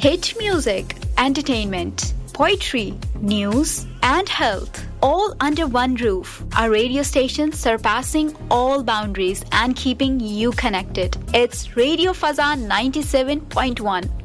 Hit music, entertainment, poetry, news, and health, all under one roof. A radio station surpassing all boundaries and keeping you connected. It's Radio Fazan 97.1.